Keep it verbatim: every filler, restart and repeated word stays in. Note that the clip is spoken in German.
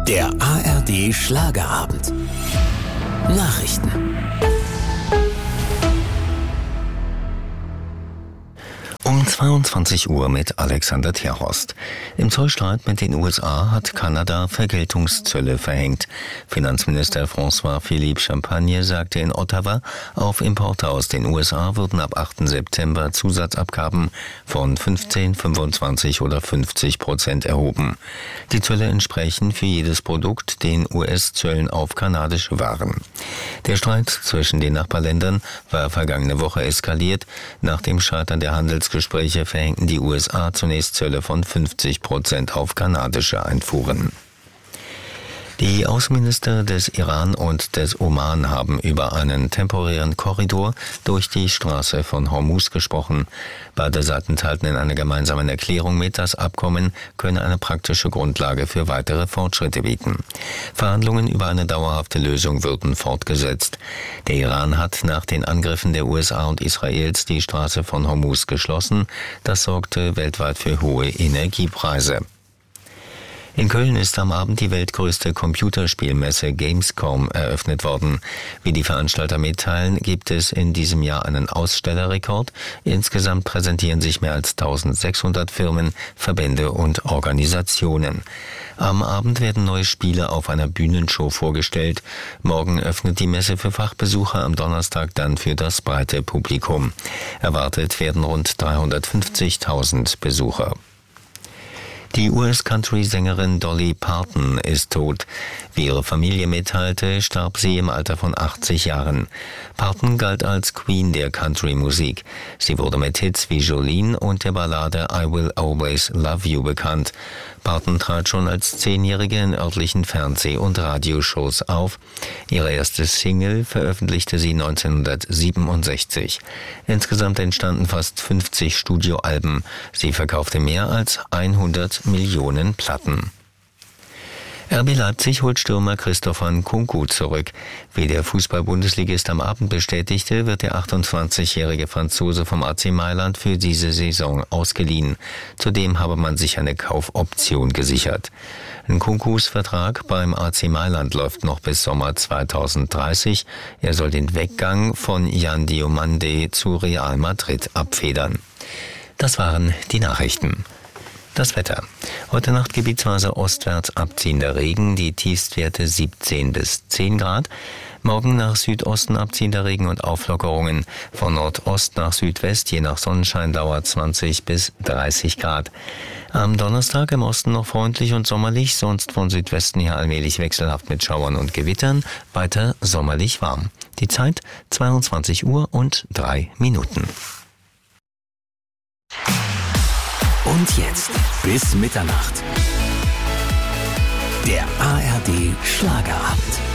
Der A R D Schlagerabend. Nachrichten. Um zweiundzwanzig Uhr mit Alexander Terhorst. Im Zollstreit mit den U S A hat Kanada Vergeltungszölle verhängt. Finanzminister François-Philippe Champagne sagte in Ottawa, auf Importe aus den U S A würden ab achten September Zusatzabgaben von fünfzehn, fünfundzwanzig oder fünfzig Prozent erhoben. Die Zölle entsprechen für jedes Produkt den U S-Zöllen auf kanadische Waren. Der Streit zwischen den Nachbarländern war vergangene Woche eskaliert. Nach dem Scheitern der Handelsgespräche Gespräche verhängten die U S A zunächst Zölle von fünfzig Prozent auf kanadische Einfuhren. Die Außenminister des Iran und des Oman haben über einen temporären Korridor durch die Straße von Hormuz gesprochen. Beide Seiten teilten in einer gemeinsamen Erklärung mit, das Abkommen könne eine praktische Grundlage für weitere Fortschritte bieten. Verhandlungen über eine dauerhafte Lösung würden fortgesetzt. Der Iran hat nach den Angriffen der U S A und Israels die Straße von Hormuz geschlossen. Das sorgte weltweit für hohe Energiepreise. In Köln ist am Abend die weltgrößte Computerspielmesse Gamescom eröffnet worden. Wie die Veranstalter mitteilen, gibt es in diesem Jahr einen Ausstellerrekord. Insgesamt präsentieren sich mehr als eintausendsechshundert Firmen, Verbände und Organisationen. Am Abend werden neue Spiele auf einer Bühnenshow vorgestellt. Morgen öffnet die Messe für Fachbesucher, am Donnerstag dann für das breite Publikum. Erwartet werden rund dreihundertfünfzigtausend Besucher. Die U S-Country-Sängerin Dolly Parton ist tot. Wie ihre Familie mitteilte, starb sie im Alter von achtzig Jahren. Parton galt als Queen der Country-Musik. Sie wurde mit Hits wie Jolene und der Ballade I Will Always Love You bekannt. Parton trat schon als Zehnjährige in örtlichen Fernseh- und Radioshows auf. Ihre erste Single veröffentlichte sie neunzehnhundertsiebenundsechzig. Insgesamt entstanden fast fünfzig Studioalben. Sie verkaufte mehr als hundert Millionen Platten. R B Leipzig holt Stürmer Christopher Nkunku zurück. Wie der Fußball-Bundesligist am Abend bestätigte, wird der achtundzwanzigjährige Franzose vom A C Mailand für diese Saison ausgeliehen. Zudem habe man sich eine Kaufoption gesichert. Nkunkus Vertrag beim A C Mailand läuft noch bis Sommer zweitausenddreißig. Er soll den Weggang von Yan Diomande zu Real Madrid abfedern. Das waren die Nachrichten. Das Wetter. Heute Nacht gebietsweise ostwärts abziehender Regen, die Tiefstwerte siebzehn bis zehn Grad. Morgen nach Südosten abziehender Regen und Auflockerungen. Von Nordost nach Südwest, je nach Sonnenschein, dauert zwanzig bis dreißig Grad. Am Donnerstag im Osten noch freundlich und sommerlich, sonst von Südwesten her allmählich wechselhaft mit Schauern und Gewittern, weiter sommerlich warm. Die Zeit zweiundzwanzig Uhr und drei Minuten. Und jetzt bis Mitternacht. Der A R D Schlagerabend.